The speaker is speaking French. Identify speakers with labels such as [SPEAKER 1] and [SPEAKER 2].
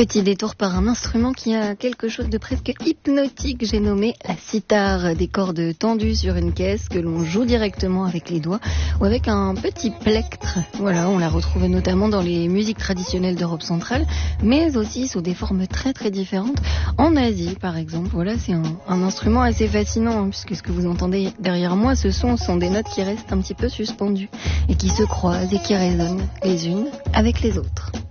[SPEAKER 1] Petit détour par un instrument qui a quelque chose de presque hypnotique, j'ai nommé la cithare, des cordes tendues sur une caisse que l'on joue directement avec les doigts ou avec un petit plectre. Voilà, on la retrouve notamment dans les musiques traditionnelles d'Europe centrale, mais aussi sous des formes très très différentes en Asie par exemple. Voilà, c'est un instrument assez fascinant puisque ce que vous entendez derrière moi, ce sont des notes qui restent un petit peu suspendues et qui se croisent et qui résonnent les unes avec les autres.